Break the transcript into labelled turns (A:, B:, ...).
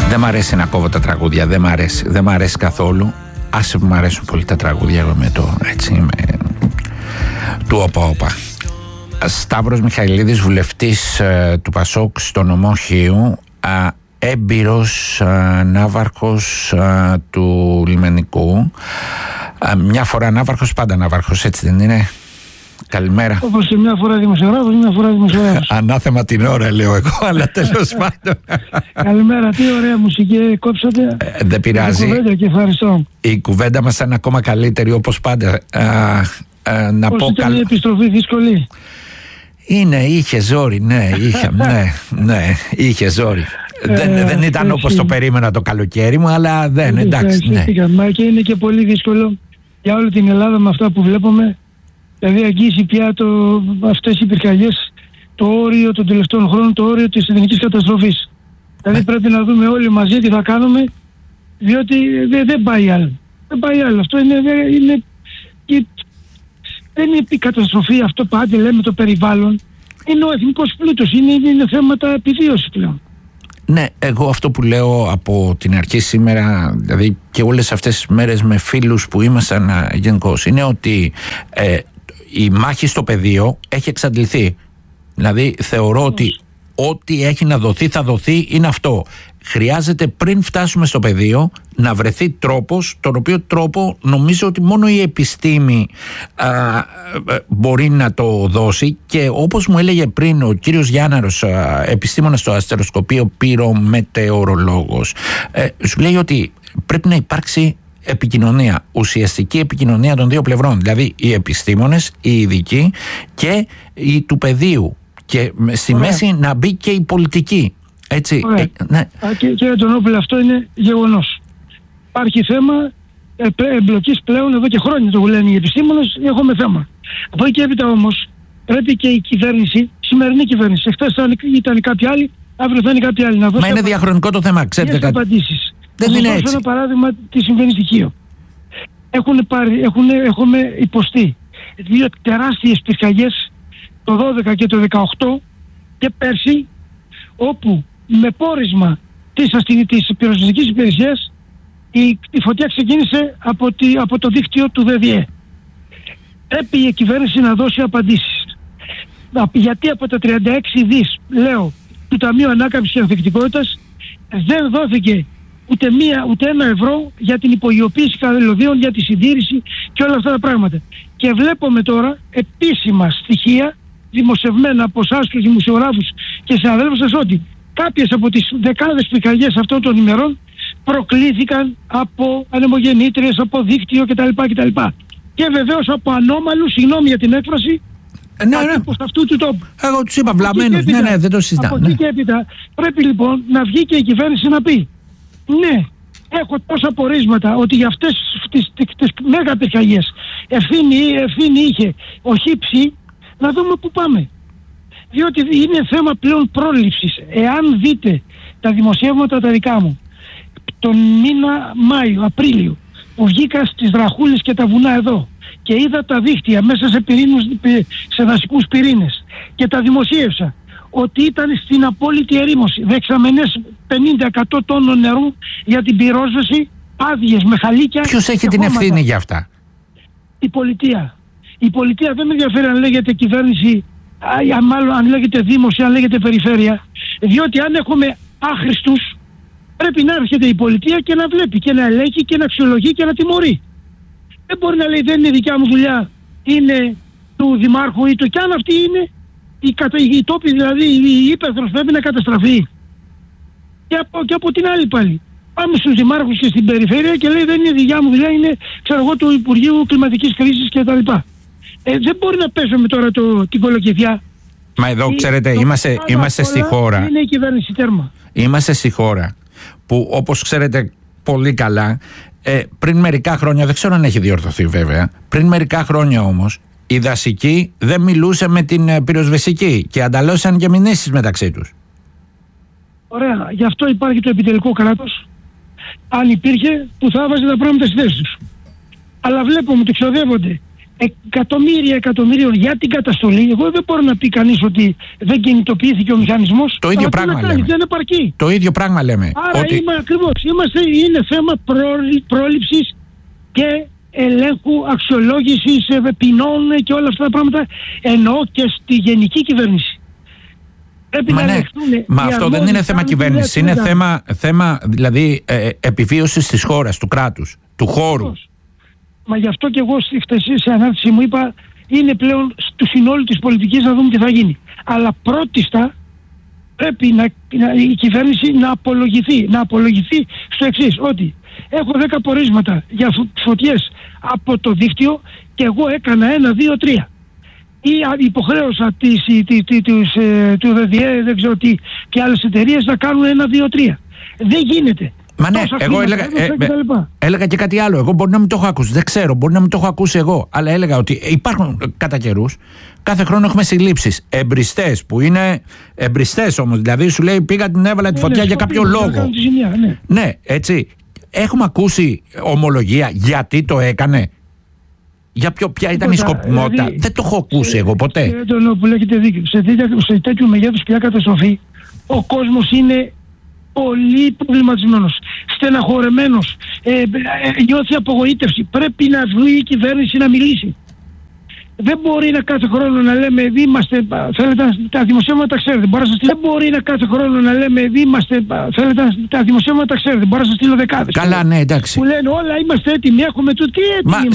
A: Δεν μ' αρέσει να κόβω τα τραγούδια, δεν μ' αρέσει καθόλου. Άσε που μ' αρέσουν πολύ τα τραγούδια, εγώ με το έτσι είμαι του όπα. Σταύρος Μιχαηλίδης, βουλευτής του Πασόκ στο νομό Χίου, έμπειρος ναύαρχος του λιμενικού. Μια φορά ναύαρχος, πάντα ναύαρχος, έτσι δεν είναι? Καλημέρα.
B: Όπως και μια φορά δημοσιογράφος, μια φορά δημοσιογράφος.
A: Ανάθεμα την ώρα λέω εγώ, αλλά τέλος πάντων.
B: Καλημέρα, τι ωραία μουσική κόψατε.
A: Δεν πειράζει.
B: Και ευχαριστώ.
A: Η κουβέντα μας ήταν ακόμα καλύτερη, όπως πάντα. Να
B: πώς
A: πω
B: ήταν η επιστροφή δύσκολη?
A: Είχε ζόρι, είχε ζόρι. Δεν ήταν όπως το περίμενα το καλοκαίρι μου, αλλά δεν, εντάξει.
B: Μα και είναι και πολύ δύσκολο για όλη την Ελλάδα με αυτά που βλέπουμε. Δηλαδή αγγίσει πια αυτές οι πυρκαγιές το όριο των τελευταίων χρόνων, το όριο της εθνικής καταστροφής. Δηλαδή πρέπει να δούμε όλοι μαζί τι θα κάνουμε, διότι δεν πάει άλλο. Δεν πάει άλλο. Αυτό δεν είναι η καταστροφή, αυτό πάντα λέμε το περιβάλλον. Είναι ο εθνικός πλούτος, είναι θέματα επιβίωσης πλέον.
A: Ναι, εγώ αυτό που λέω από την αρχή σήμερα, δηλαδή και όλες αυτές τις μέρες με φίλους που ήμασταν γενικώς, είναι ότι η μάχη στο πεδίο έχει εξαντληθεί. Δηλαδή θεωρώ ότι ό,τι έχει να δοθεί θα δοθεί, είναι αυτό. Χρειάζεται πριν φτάσουμε στο πεδίο να βρεθεί τρόπος, τον οποίο τρόπο νομίζω ότι μόνο η επιστήμη μπορεί να το δώσει, και όπως μου έλεγε πριν ο κύριος Γιάνναρος, επιστήμονας στο αστεροσκοπείο, πυρομετεωρολόγος, σου λέει ότι πρέπει να υπάρξει επικοινωνία, ουσιαστική επικοινωνία των δύο πλευρών, δηλαδή οι επιστήμονες, οι ειδικοί και οι του πεδίου, και στη μέση να μπει και η πολιτική. Έτσι, ναι.
B: Κύριε Αντωνόπουλε, αυτό είναι γεγονός. Υπάρχει θέμα εμπλοκής πλέον εδώ και χρόνια, το λένε οι επιστήμονες, έχουμε θέμα. Από εκεί και έπειτα όμως πρέπει και η κυβέρνηση, σημερινή κυβέρνηση, εχθές ήταν κάποιοι άλλοι, αύριο θα είναι κάποιοι άλλοι, να δώσει.
A: Μα είναι διαχρονικό το θέμα, ξέρετε κάτι.
B: Απαντήσεις.
A: Δεν είναι έτσι.
B: Ένα παράδειγμα τι συμβαίνει στη Χίο. Έχουμε υποστεί δύο τεράστιες πυρκαγιές το 12 και το 18 και πέρσι, όπου με πόρισμα της πυροσβεστικής υπηρεσίας η φωτιά ξεκίνησε από το δίκτυο του ΔΔΕ. Πρέπει η κυβέρνηση να δώσει απαντήσεις. Γιατί από τα 36 δις, λέω, του Ταμείου Ανάκαμψης και Ανθεκτικότητας δεν δόθηκε ούτε ένα ευρώ για την υπογειοποίηση καλωδίων, για τη συντήρηση και όλα αυτά τα πράγματα. Και βλέπουμε τώρα επίσημα στοιχεία δημοσιευμένα από εσάς τους δημοσιογράφους και συναδέλφους σας ότι κάποιες από τις δεκάδες πυρκαγιές αυτών των ημερών προκλήθηκαν από ανεμογεννήτριες, από δίκτυο κτλ. Και βεβαίως από ανώμαλους, συγγνώμη για την έκφραση, άτυπους αυτού του τόπου.
A: Εγώ τους είπα βλαμμένους, δεν το συζητάω.
B: Από εκεί και έπειτα πρέπει λοιπόν να βγει και η κυβέρνηση να πει ναι, έχω τόσα πορίσματα ότι για αυτές τις μέγα πυρκαγιές ευθύνη είχε ο ΧΥΠΣΗ, να δούμε πού πάμε. Διότι είναι θέμα πλέον πρόληψης. Εάν δείτε τα δημοσιεύματα τα δικά μου τον μήνα Μάιο, Απρίλιο, που βγήκα στις Δραχούλες και τα βουνά εδώ και είδα τα δίκτυα μέσα σε δασικούς πυρήνες και τα δημοσίευσα ότι ήταν στην απόλυτη ερήμωση, δεξαμενές 50-100 τόνων νερού για την πυρόσβεση, άδειες με χαλίκια.
A: Ποιος έχει την ευθύνη για αυτά?
B: Η πολιτεία. Η πολιτεία δεν με ενδιαφέρει αν λέγεται κυβέρνηση, μάλλον αν λέγεται δήμος ή αν λέγεται περιφέρεια, διότι αν έχουμε άχρηστους πρέπει να έρχεται η πολιτεία και να βλέπει και να ελέγχει και να αξιολογεί και να τιμωρεί. Δεν μπορεί να λέει δεν είναι δικιά μου δουλειά, είναι του δημάρχου ή του, κι αν αυτή είναι η τόπη, δηλαδή η ύπεθρος πρέπει να καταστραφεί. Και από την άλλη πάλι πάμε στους δημάρχους και στην περιφέρεια και λέει δεν είναι δικιά μου δουλειά, είναι ξέρω εγώ του Υπουργείου Κλιματικής Κρίσης κτλ. Δεν μπορεί να πέσουμε τώρα την κολοκυθιά.
A: Μα εδώ ξέρετε είμαστε στη χώρα.
B: Είναι η κυβέρνηση, τέρμα.
A: Είμαστε στη χώρα που, όπως ξέρετε πολύ καλά, πριν μερικά χρόνια, δεν ξέρω αν έχει διορθωθεί βέβαια, πριν μερικά χρόνια όμως η δασική δεν μιλούσε με την πυροσβεστική και ανταλλώσσαν και μηνύσεις μεταξύ τους.
B: Ωραία, γι' αυτό υπάρχει το επιτελικό κράτος. Αν υπήρχε, που θα βάζει τα πράγματα στη θέση τους. Αλλά βλέπουμε ότι ξοδεύονται εκατομμύριων για την καταστολή. Εγώ δεν μπορώ να πει κανείς ότι δεν κινητοποιήθηκε ο μηχανισμός.
A: Το ίδιο πράγμα λέμε.
B: Δεν επαρκεί.
A: Το ίδιο πράγμα λέμε.
B: Άρα ακριβώς. Είναι θέμα πρόληψης και ελέγχου, αξιολόγησης ποινών και όλα αυτά τα πράγματα, εννοώ και στη γενική κυβέρνηση.
A: Μα αυτό δεν είναι θέμα κυβέρνησης, είναι θέμα δηλαδή επιβίωσης της χώρας, του κράτους, του χώρου.
B: Μα γι' αυτό και εγώ στη χτεσή σε ανάρτηση μου είπα, είναι πλέον στο συνόλου της πολιτικής να δούμε τι θα γίνει. Αλλά πρώτιστα πρέπει η κυβέρνηση να απολογηθεί στο εξής, ότι έχω 10 πορίσματα για φωτιές από το δίκτυο και εγώ έκανα 1, 2, 3. Ή υποχρέωσα του ΔΔΕ, δεν ξέρω τι, και άλλες εταιρείες να κάνουν 1, 2, 3. Δεν γίνεται.
A: Μα ναι, εγώ έλεγα και κάτι άλλο. Εγώ μπορεί να μην το έχω ακούσει. Δεν ξέρω, μπορεί να μην το έχω ακούσει εγώ. Αλλά έλεγα ότι υπάρχουν κατά καιρούς, κάθε χρόνο έχουμε συλλήψεις. Εμπριστές που είναι εμπριστές όμως. Δηλαδή σου λέει πήγα την έβαλα τη φωτιά για κάποιο λόγο. Ναι, έτσι. Έχουμε ακούσει ομολογία γιατί το έκανε. Ποια ήταν η σκοπιμότητα. Δηλαδή, δεν το έχω ακούσει εγώ ποτέ.
B: Που λέγεται δίκιο. Σε τέτοιου μεγέθους πια καταστροφή, ο κόσμος είναι πολύ προβληματισμένος, στεναχωρεμένος, νιώθει απογοήτευση. Πρέπει να βγει η κυβέρνηση να μιλήσει. Δεν μπορεί να κάθε χρόνο να λέμε είμαστε, θέλετε τα δημοσιεύματα τα ξέρετε, δεν μπορεί να κάθε χρόνο να λέμε είμαστε, θέλετε τα δημοσιεύματα τα ξέρετε, μπορώ να σας στείλω δεκάδες.
A: Καλά, ναι, εντάξει.
B: Που λένε όλα είμαστε έτοιμοι, έχουμε το τι έτοιμοι.